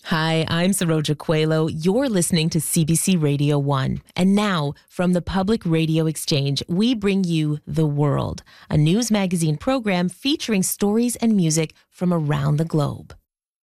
Hi, I'm Saroja Coelho. You're listening to CBC Radio 1. And now, from the Public Radio Exchange, we bring you The World, a news magazine program featuring stories and music from around the globe.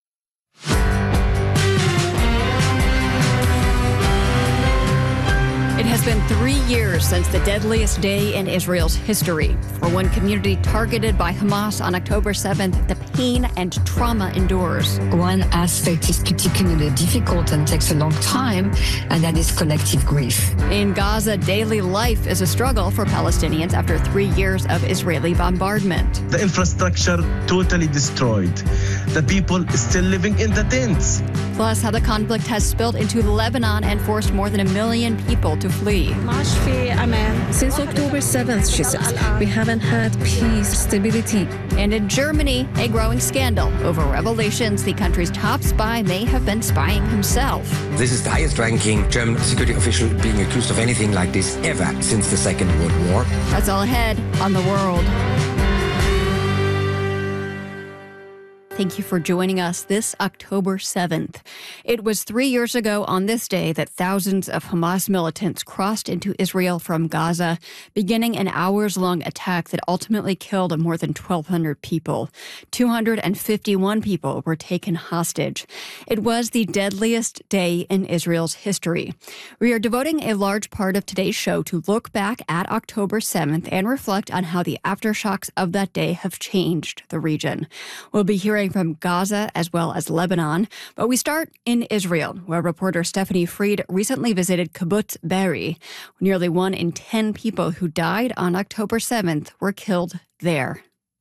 It has been 3 years since the deadliest day in Israel's history. For one community targeted by Hamas on October 7th, the pain and trauma endures. One aspect is particularly difficult and takes a long time, and that is collective grief. In Gaza, daily life is a struggle for Palestinians after 3 years of Israeli bombardment. The infrastructure totally destroyed. The people still living in the tents. Plus, how the conflict has spilled into Lebanon and forced more than 1 million people to flee. Since October 7th, she says, we haven't had peace, stability. And in Germany, a growing scandal over revelations the country's top spy may have been spying himself. This is the highest ranking German security official being accused of anything like this ever since the Second World War. That's all ahead on The World. Thank you for joining us this October 7th. It was 3 years ago on this day that thousands of Hamas militants crossed into Israel from Gaza, beginning an hours-long attack that ultimately killed more than 1,200 people. 251 people were taken hostage. It was the deadliest day in Israel's history. We are devoting a large part of today's show to look back at October 7th and reflect on how the aftershocks of that day have changed the region. We'll be hearing from Gaza as well as Lebanon. But we start in Israel, where reporter Stephanie Fried recently visited Kibbutz Be'eri. Nearly 1 in 10 people who died on October 7th were killed there.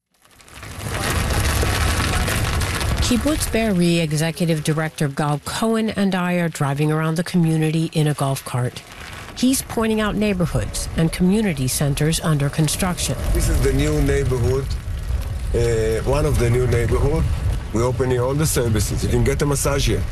Kibbutz Be'eri Executive Director Gal Cohen and I are driving around the community in a golf cart. He's pointing out neighborhoods and community centers under construction. This is the new neighborhood. One of the new neighborhood. We open here all the services. You can get a massage here.